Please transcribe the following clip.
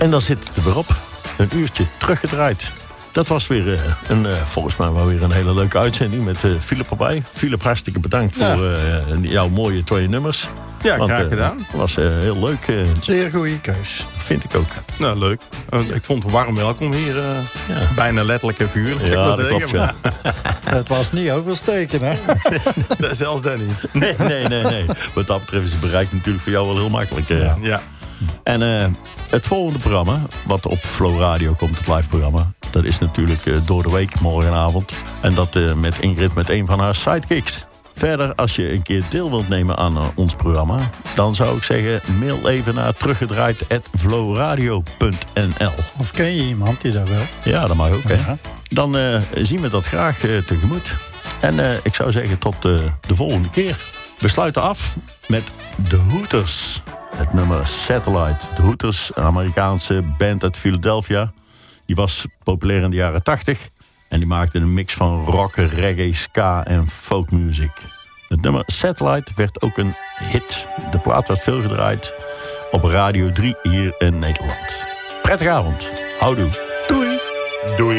En dan zit het er weer op. Een uurtje teruggedraaid. Dat was weer volgens mij wel weer een hele leuke uitzending met Philip erbij. Philip, hartstikke bedankt voor jouw mooie 2 nummers. Ja, graag gedaan. Het was heel leuk. Zeer goede keus. Vind ik ook. Nou, leuk. Ik vond het warm welkom hier. Bijna letterlijk en figuurlijk. Ja, dat klopt, ja. Het was niet oversteken, hè? Zelfs Danny. Nee. Wat dat betreft is het bereik natuurlijk voor jou wel heel makkelijk. Ja. En het volgende programma, wat op Flow Radio komt, het live programma, dat is natuurlijk door de week, morgenavond. En dat met Ingrid, met een van haar sidekicks. Verder, als je een keer deel wilt nemen aan ons programma, dan zou ik zeggen, mail even naar teruggedraaid@flowradio.nl. Of ken je iemand die dat wil? Ja, dat mag ook, hè. Ja. Dan zien we dat graag tegemoet. En ik zou zeggen, tot de volgende keer. We sluiten af met The Hooters. Het nummer Satellite. The Hooters, een Amerikaanse band uit Philadelphia. Die was populair in de jaren 80. En die maakte een mix van rock, reggae, ska en folkmuziek. Het nummer Satellite werd ook een hit. De plaat werd veel gedraaid op Radio 3 hier in Nederland. Prettige avond. Houdoe. Doei. Doei.